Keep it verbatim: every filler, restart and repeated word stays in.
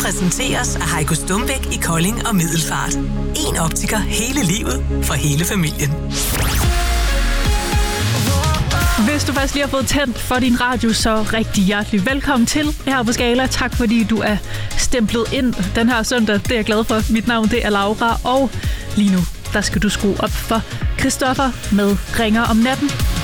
præsenteres af Heiko Stumbæk i Kolding og Middelfart. En optiker hele livet for hele familien. Hvis du først lige har fået tændt for din radio, så rigtig hjertelig velkommen til her på Skala. Tak fordi du er stemplet ind den her søndag. Det er jeg glad for. Mit navn det er Laura, og lige nu der skal du skrue op for Christoffer med Ringer om natten.